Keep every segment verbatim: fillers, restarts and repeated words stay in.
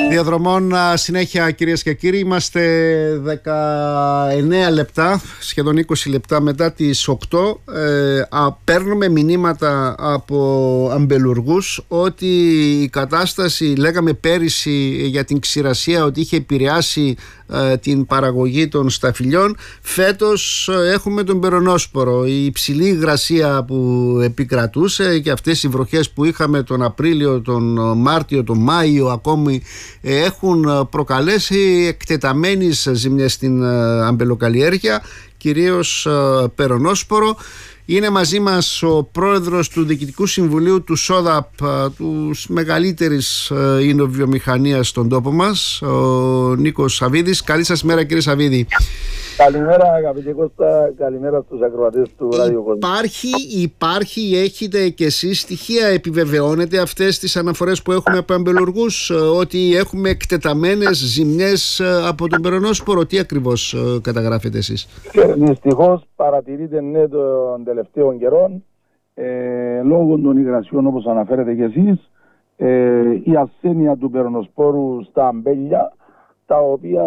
Διαδρομών συνέχεια, κυρίες και κύριοι. Είμαστε δεκαεννέα λεπτά, σχεδόν είκοσι λεπτά μετά τις οκτώ. ε, α, Παίρνουμε μηνύματα από αμπελουργούς ότι η κατάσταση, λέγαμε πέρυσι για την ξηρασία ότι είχε επηρεάσει ε, την παραγωγή των σταφυλιών. Φέτος ε, έχουμε τον περονόσπορο. Η υψηλή υγρασία που επικρατούσε και αυτές οι βροχές που είχαμε τον Απρίλιο, τον Μάρτιο, τον Μάιο ακόμη έχουν προκαλέσει εκτεταμένες ζημιές στην αμπελοκαλλιέργεια, κυρίως περονόσπορο. Είναι μαζί μας ο πρόεδρος του Διοικητικού Συμβουλίου του ΣΟΔΑΠ, του μεγαλύτερης ινοβιομηχανίας στον τόπο μας, ο Νίκος Σαββίδης. Καλή σας μέρα, κύριε Σαββίδη. Καλημέρα, αγαπητέ Κώστα, καλημέρα στους ακροατές του ραδιοκόσμου. Υπάρχει, υπάρχει, έχετε και εσείς στοιχεία, επιβεβαιώνετε αυτές τις αναφορές που έχουμε από αμπελουργούς, ότι έχουμε εκτεταμένες ζημιές από τον περονόσπορο? Τι ακριβώς καταγράφετε εσείς? Δυστυχώς παρατηρείται, ναι, των τελευταίων καιρών, ε, λόγω των υγρασιών, όπως αναφέρετε και εσείς, ε, η ασθένεια του περονοσπόρου στα αμπέλια, τα οποία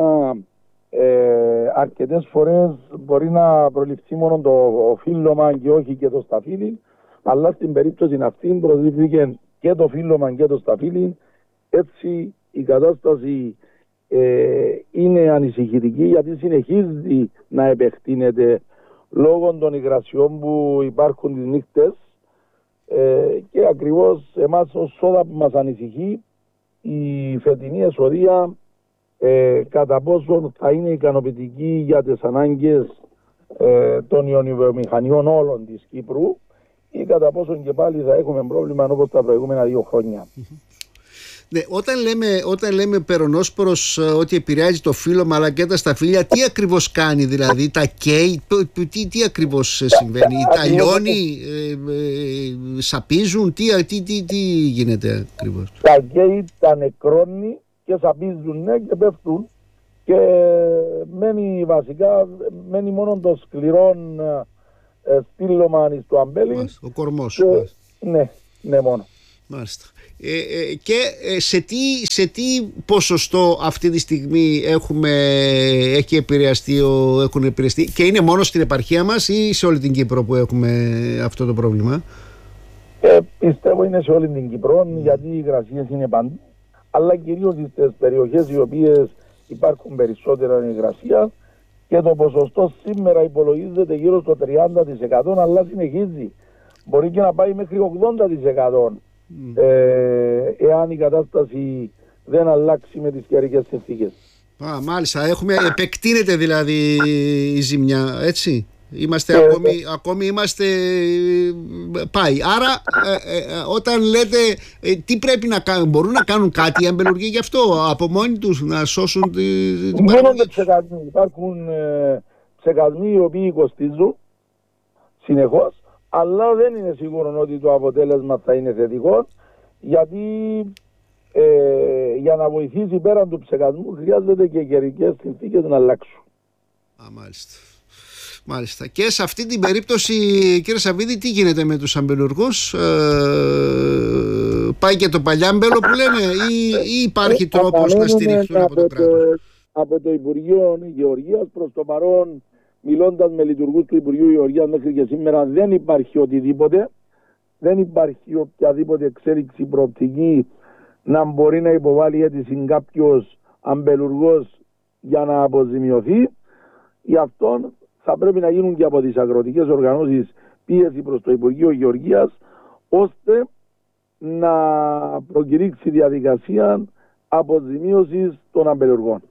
Ε, αρκετές φορές μπορεί να προληφθεί μόνο το φύλλωμα και όχι και το σταφύλι, αλλά στην περίπτωση αυτή προληφθήκε και το φύλλωμα και το σταφύλι. Έτσι η κατάσταση ε, είναι ανησυχητική, γιατί συνεχίζει να επεκτείνεται λόγω των υγρασιών που υπάρχουν τις νύχτες, ε, και ακριβώς εμάς ως ΣΟΔΑ που μας ανησυχεί η φετινή εσοδεία, Ε, κατά πόσο θα είναι ικανοποιητική για τις ανάγκες ε, των ιονιοβιομηχανιών όλων της Κύπρου, ή κατά πόσο και πάλι θα έχουμε πρόβλημα όπως τα προηγούμενα δύο χρόνια. Ναι, όταν λέμε, όταν λέμε περονόσπορος ότι επηρεάζει το φύλλωμα αλλά και τα σταφύλια, τι ακριβώς κάνει, δηλαδή τα καίει, τι, τι ακριβώς συμβαίνει, τα λιώνει, ε, ε, σαπίζουν, τι, τι, τι, τι γίνεται ακριβώς? Τα καίει, τα νεκρώνει και σαπίζουν, ναι, και πέφτουν, και μένει βασικά μένει μόνο το σκληρό ε, στήλωμα στο αμπέλι. Ο κορμός. Και, ναι, ναι, μόνο. Μάλιστα. Ε, ε, και ε, σε, τι, σε τι ποσοστό αυτή τη στιγμή έχουμε, έχει επηρεαστεί, ο, έχουν επηρεαστεί, και είναι μόνο στην επαρχία μας ή σε όλη την Κύπρο που έχουμε αυτό το πρόβλημα? Ε, πιστεύω είναι σε όλη την Κύπρο, mm. γιατί οι υγρασίες είναι παντού, αλλά κυρίως στις περιοχές οι οποίες υπάρχουν περισσότερα υγρασία, και το ποσοστό σήμερα υπολογίζεται γύρω στο τριάντα τοις εκατό, αλλά συνεχίζει. Μπορεί και να πάει μέχρι ογδόντα τοις εκατό mm. ε, εάν η κατάσταση δεν αλλάξει με τις καιρικές συνθήκες. Α, μάλιστα, έχουμε, επεκτείνεται δηλαδή η ζημιά, έτσι. Είμαστε ε, ακόμη, ε, ακόμη είμαστε πάει. Άρα ε, ε, όταν λέτε ε, τι πρέπει να κάνουν, μπορούν να κάνουν κάτι οι αμπελουργοί γι' αυτό από μόνοι τους, να σώσουν τη, την παραγωγή? Ψεκασμοί. Υπάρχουν ε, ψεκασμοί οι οποίοι κοστίζουν συνεχώς, αλλά δεν είναι σίγουρο ότι το αποτέλεσμα θα είναι θετικό, γιατί ε, για να βοηθήσει πέραν του ψεκασμού χρειάζεται και καιρικές συνθήκες να αλλάξουν. Α, μάλιστα. Μάλιστα. Και σε αυτή την περίπτωση, κύριε Σαββίδη, τι γίνεται με τους αμπελουργούς? Ε, πάει και το παλιάμπελο που λένε, ή, ή υπάρχει τρόπος να στηριχθούν από, από το κράτος? Από το Υπουργείο Γεωργίας προς το παρόν, μιλώντας με λειτουργούς του Υπουργείου Γεωργίας μέχρι και σήμερα, δεν υπάρχει οτιδήποτε. Δεν υπάρχει οποιαδήποτε εξέλιξη προοπτική να μπορεί να υποβάλει αίτηση κάποιος αμπελουργός για να αποζημιωθεί. Γι' αυτό θα πρέπει να γίνουν και από τις αγροτικές οργανώσεις πίεση προς το Υπουργείο Γεωργίας, ώστε να προκηρύξει διαδικασία αποζημίωσης των αμπελουργών.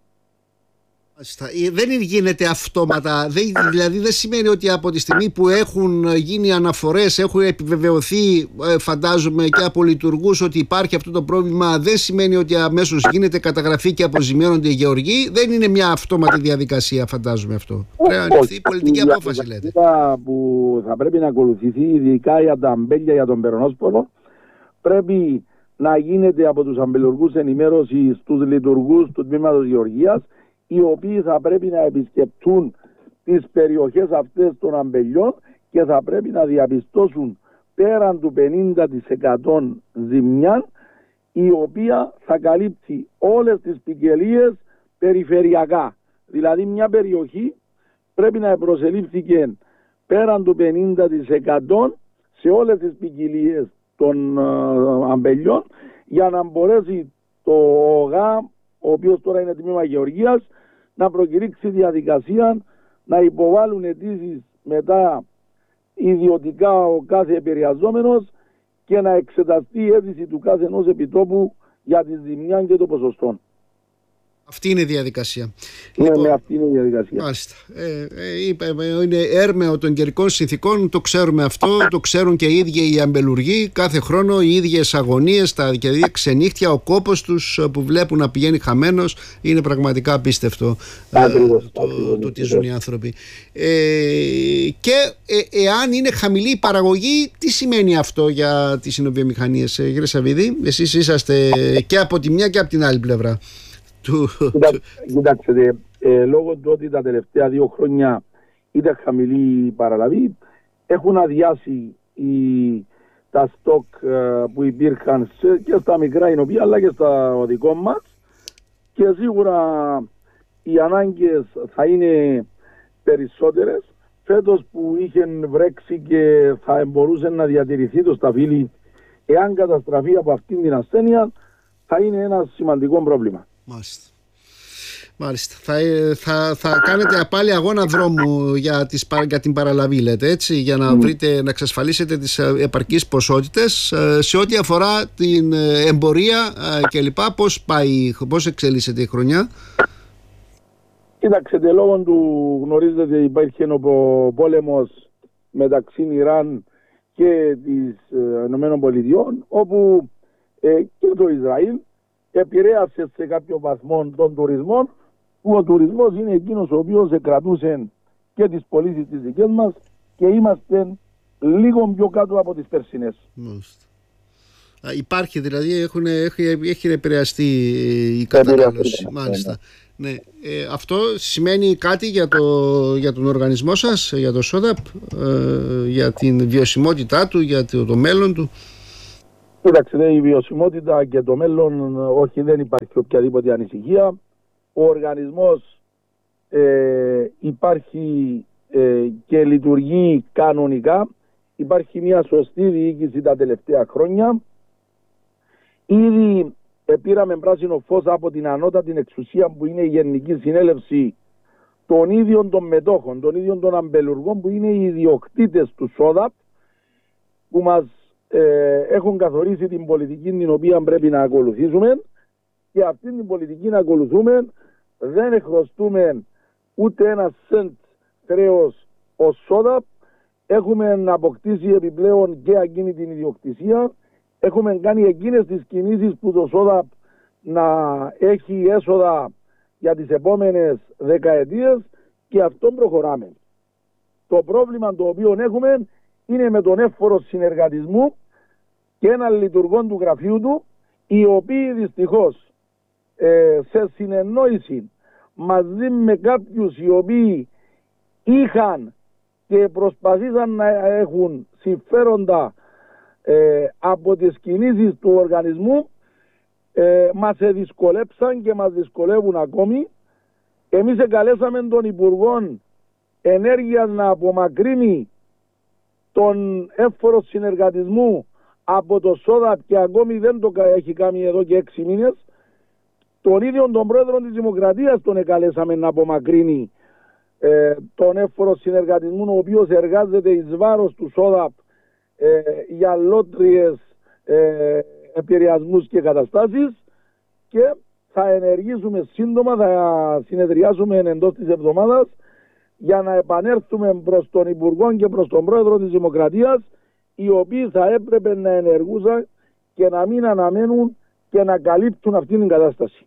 Δεν γίνεται αυτόματα, δηλαδή δεν σημαίνει ότι από τη στιγμή που έχουν γίνει αναφορές, έχουν επιβεβαιωθεί, φαντάζομαι, και από λειτουργούς ότι υπάρχει αυτό το πρόβλημα, δεν σημαίνει ότι αμέσως γίνεται καταγραφή και αποζημιώνονται οι γεωργοί. Δεν είναι μια αυτόματη διαδικασία, φαντάζομαι αυτό. Πρέπει να ληφθεί η πολιτική απόφαση, λέτε. Που θα πρέπει να ακολουθηθεί, ειδικά για τα αμπέλια, για τον περονόσπορο, πρέπει να γίνεται από τους αμπελουργούς ενημέρωση στους λειτουργούς του τμήματος γεωργίας, οι οποίοι θα πρέπει να επισκεπτούν τις περιοχές αυτές των αμπελιών και θα πρέπει να διαπιστώσουν πέραν του πενήντα τοις εκατό ζημιά η οποία θα καλύπτει όλες τις ποικιλίες περιφερειακά. Δηλαδή μια περιοχή πρέπει να προσελήφθηκε πέραν του πενήντα τοις εκατό σε όλες τις ποικιλίες των uh, αμπελιών, για να μπορέσει το ΟΓΑ, ο οποίος τώρα είναι τμήμα Γεωργίας, να προκηρύξει διαδικασία, να υποβάλουν αιτήσεις μετά ιδιωτικά ο κάθε επηρεαζόμενος και να εξεταστεί η αίτηση του κάθε ενός επιτόπου για τη ζημιά και το ποσοστό. Αυτή είναι η διαδικασία. Ναι, λοιπόν, ναι, αυτή είναι η διαδικασία. Μάλιστα. Ε, ε, είναι έρμεο των καιρικών συνθηκών, το ξέρουμε αυτό, το ξέρουν και οι ίδιοι οι αμπελουργοί. Κάθε χρόνο οι ίδιες αγωνίες, τα ίδια ξενύχτια, ο κόπος τους που βλέπουν να πηγαίνει χαμένος, είναι πραγματικά απίστευτο. Ακριβώς, ε, το, ακριβώς, το τι ζουν οι άνθρωποι. Ε, και ε, εάν είναι χαμηλή η παραγωγή, τι σημαίνει αυτό για τις συνοβιομηχανίες, ε, κύριε Σαββίδη? Εσείς είσαστε και από τη μια και από την άλλη πλευρά. Κοιτάξτε, ε, λόγω του ότι τα τελευταία δύο χρόνια ήταν χαμηλή η παραλαβή, έχουν αδειάσει οι, τα στόκ ε, που υπήρχαν σε, και στα μικρά εινοπία αλλά και στα δικό μας, και σίγουρα οι ανάγκες θα είναι περισσότερες. Φέτος που είχε βρέξει και θα μπορούσε να διατηρηθεί το σταφύλι, εάν καταστραφεί από αυτήν την ασθένεια, θα είναι ένα σημαντικό πρόβλημα. Μάλιστα. Μάλιστα. Θα, θα, θα κάνετε πάλι αγώνα δρόμου για, τις, για την παραλαβή, λέτε, έτσι, για να, mm. βρείτε, να εξασφαλίσετε τις επαρκείς ποσότητες. Σε ό,τι αφορά την εμπορία κλπ, πώς πάει, πώς εξελίσσεται η χρονιά? Κοίταξτε, λόγω του γνωρίζετε υπάρχει ένα πόλεμος μεταξύ Ιράν και της ΗΠΑ, όπου ε, και το Ισραήλ επηρέασε σε κάποιο βαθμό τον τουρισμό, που ο τουρισμός είναι εκείνος ο οποίος κρατούσε και τις πωλήσεις της δικές μας και είμαστε λίγο πιο κάτω από τις περσινές. Μάλιστα. Υπάρχει δηλαδή, έχουν, έχει, έχει επηρεαστεί η κατανάλωση. Μάλιστα. Ναι. Ε, αυτό σημαίνει κάτι για, το, για τον οργανισμό σας, για το ΣΟΔΑΠ, ε, για την βιωσιμότητά του, για το, το μέλλον του? Κοίταξε, η βιωσιμότητα και το μέλλον, όχι, δεν υπάρχει οποιαδήποτε ανησυχία. Ο οργανισμός ε, υπάρχει ε, και λειτουργεί κανονικά. Υπάρχει μια σωστή διοίκηση τα τελευταία χρόνια. Ήδη ε, πήραμε πράσινο φως από την ανώτατη εξουσία που είναι η Γενική Συνέλευση των ίδιων των μετόχων, των ίδιων των αμπελουργών που είναι οι ιδιοκτήτες του ΣΟΔΑΠ, που μας ε, έχουν καθορίσει την πολιτική την οποία πρέπει να ακολουθήσουμε, και αυτή την πολιτική να ακολουθούμε δεν χρωστούμε ούτε ένα σεντ χρέος ως ΣΟΔΑΠ. Έχουμε αποκτήσει επιπλέον και εκείνη την ιδιοκτησία. Έχουμε κάνει εκείνες τις κινήσεις που το ΣΟΔΑΠ να έχει έσοδα για τις επόμενες δεκαετίες, και αυτό προχωράμε. Το πρόβλημα το οποίο έχουμε είναι με τον εύφορο συνεργατισμού και έναν λειτουργό του γραφείου του, οι οποίοι δυστυχώς ε, σε συνεννόηση μαζί με κάποιους οι οποίοι είχαν και προσπαθήσαν να έχουν συμφέροντα ε, από τις κινήσεις του οργανισμού, ε, μας δυσκολέψαν και μας δυσκολεύουν ακόμη. Εμείς εγκαλέσαμε τον Υπουργό Ενέργειας να απομακρύνει τον εύφορο συνεργατισμού από το ΣΟΔΑΠ, και ακόμη δεν το έχει κάνει εδώ και έξι μήνες. Τον ίδιο τον πρόεδρο της Δημοκρατίας τον εγκαλέσαμε να απομακρύνει ε, τον εύφορο συνεργατισμό, ο οποίος εργάζεται εις βάρος του ΣΟΔΑΠ ε, για λότριες ε, επηρεασμούς και καταστάσεις, και θα ενεργήσουμε σύντομα, θα συνεδριάσουμε εντός της εβδομάδας για να επανέλθουμε προς τον Υπουργό και προς τον Πρόεδρο της Δημοκρατίας, οι οποίοι θα έπρεπε να ενεργούσαν και να μην αναμένουν και να καλύπτουν αυτήν την κατάσταση.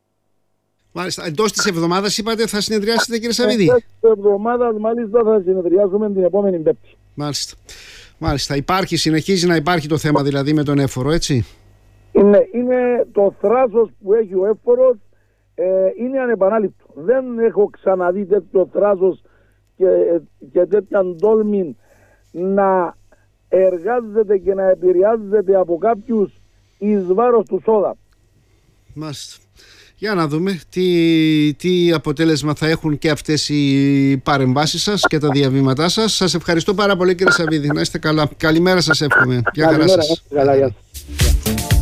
Μάλιστα. Εντός της εβδομάδας είπατε θα συνεδριάσετε, κύριε Σαββίδη? Εντός της εβδομάδας μάλιστα θα συνεδριάσουμε την επόμενη Πέμπτη. Μάλιστα. Μάλιστα. Υπάρχει, συνεχίζει να υπάρχει το θέμα δηλαδή με τον έμφορο, έτσι? Είναι, είναι το θράσος που έχει ο έμφορος, ε, είναι ανεπανάληπτο. Δεν έχω ξαναδεί τέτοιο θράσος και, και τέτοια τόλμη να εργάζεται και να επηρεάζεται από κάποιους εις βάρος του σόδα. Μάλιστα. Για να δούμε τι, τι αποτέλεσμα θα έχουν και αυτές οι παρεμβάσεις σας και τα διαβήματά σας. Σας ευχαριστώ πάρα πολύ, κύριε Σαββίδη. Να είστε καλά. Καλημέρα σας εύχομαι. Γεια χαρά σας. Καλημέρα.